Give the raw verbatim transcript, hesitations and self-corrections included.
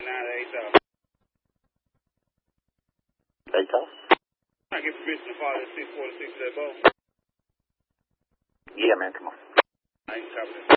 nine eight thousand. eight thousand? I get permission to follow the six forty-six at both. Yeah, man, come on. I ain't copy.